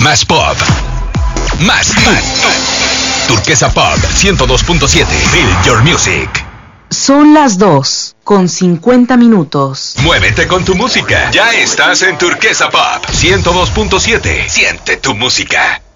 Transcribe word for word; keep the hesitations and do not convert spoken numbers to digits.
Más pop. Más tú. Turquesa Pop ciento dos punto siete. Build your music. Son las dos con cincuenta minutos. Muévete con tu música. Ya estás en Turquesa Pop ciento dos punto siete. Siente tu música.